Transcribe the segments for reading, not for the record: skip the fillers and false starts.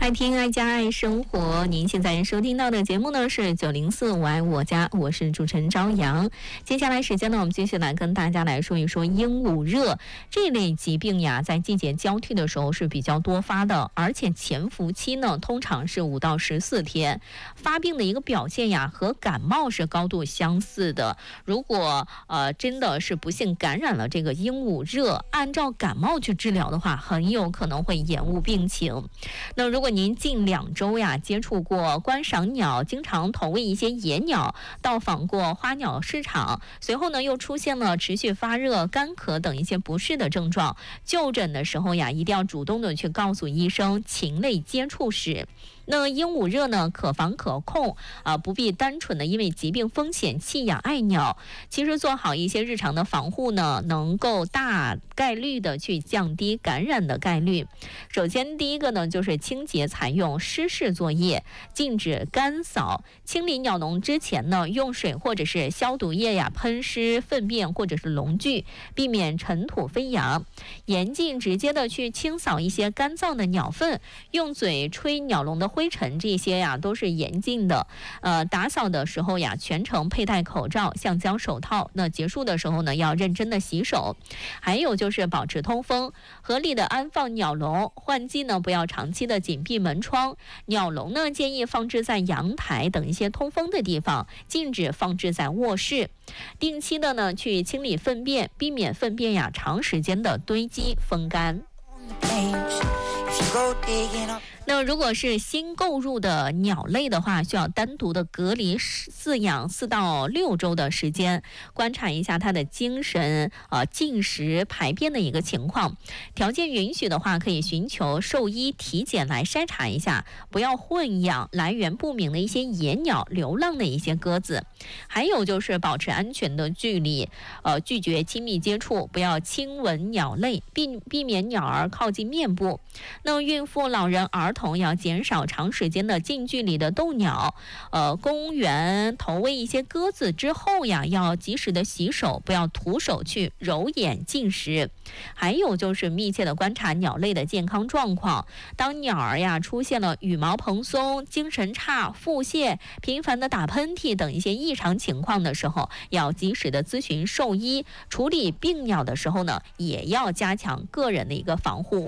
爱听爱家爱生活，您现在收听到的节目呢是904我爱我家，我是主持人朝阳。接下来时间呢，我们继续来跟大家来说一说鹦鹉热这类疾病呀，在季节交替的时候是比较多发的，而且潜伏期呢通常是5到14天。发病的一个表现呀，和感冒是高度相似的。如果真的是不幸感染了这个鹦鹉热，按照感冒去治疗的话，很有可能会延误病情。那如果您近2周呀接触过观赏鸟，经常投喂一些野鸟，到访过花鸟市场，随后呢又出现了持续发热、干咳等一些不适的症状，就诊的时候呀，一定要主动的去告诉医生禽类接触史。那鹦鹉热呢，可防可控不必单纯的因为疾病风险弃养爱鸟。其实做好一些日常的防护呢，能够大概率的去降低感染的概率。首先第一个呢，就是清洁采用湿式作业，禁止干扫。清理鸟笼之前呢，用水或者是消毒液呀喷湿粪便或者是笼具，避免尘土飞扬。严禁直接的去清扫一些干燥的鸟粪，用嘴吹鸟笼的灰尘，这些呀都是严禁的。打扫的时候呀，全程佩戴口罩、橡胶手套。那结束的时候呢，要认真的洗手。还有就是保持通风，合理的安放鸟笼。换季呢，不要长期的紧闭门窗。鸟笼呢，建议放置在阳台等一些通风的地方，禁止放置在卧室。定期的呢，去清理粪便，避免粪便呀长时间的堆积风干。那如果是新购入的鸟类的话，需要单独的隔离饲养4到6周的时间，观察一下它的精神、进食、排便的一个情况。条件允许的话，可以寻求兽医体检来筛查一下，不要混养来源不明的一些野鸟、流浪的一些鸽子。还有就是保持安全的距离，拒绝亲密接触，不要亲吻鸟类，避免鸟儿靠近面部。那孕妇、老人、儿童要减少长时间的近距离的逗鸟。公园投喂一些鸽子之后呀，要及时的洗手，不要徒手去揉眼进食。还有就是密切的观察鸟类的健康状况。当鸟儿呀出现了羽毛蓬松、精神差、腹泻、频繁的打喷嚏等一些异常情况的时候，要及时的咨询兽医。处理病鸟的时候呢，也要加强个人的一个防护。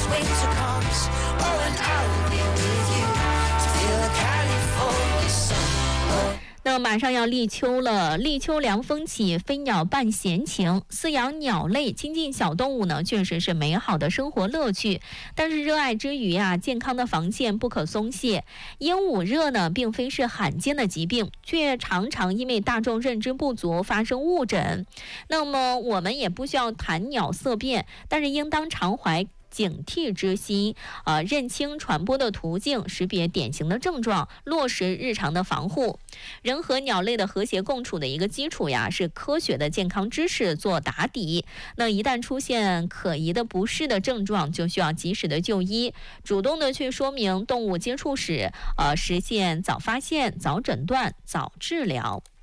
那马上要立秋了，立秋凉风起，飞鸟伴闲情。饲养鸟类、亲近小动物呢，确实是美好的生活乐趣。但是热爱之余啊，健康的防线不可松懈。鹦鹉热呢，并非是罕见的疾病，却常常因为大众认知不足发生误诊。那么我们也不需要谈鸟色变，但是应当常怀警惕之心，认清传播的途径，识别典型的症状，落实日常的防护。人和鸟类的和谐共处的一个基础呀，是科学的健康知识做打底。那一旦出现可疑的不适的症状，就需要及时的就医，主动的去说明动物接触史，实现早发现、早诊断、早治疗。